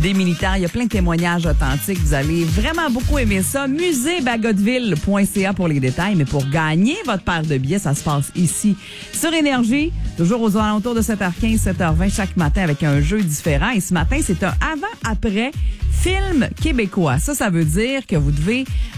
des militaires. Il y a plein de témoignages authentiques. Vous allez vraiment beaucoup aimer ça. Musée-bagotville.ca pour les détails. Mais pour gagner votre paire de billets, ça se passe ici sur Énergie, toujours aux alentours de 7h15, 7h20 chaque matin avec un jeu différent. Et ce matin, c'est un avant-après film québécois. Ça veut dire que vous devez